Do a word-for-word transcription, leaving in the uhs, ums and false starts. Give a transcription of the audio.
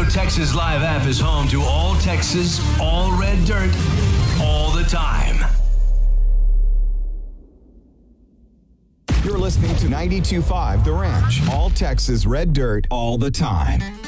Texas Live app is home to all Texas, all red dirt, all the time. You're listening to ninety-two point five The Ranch. All Texas red dirt all the time.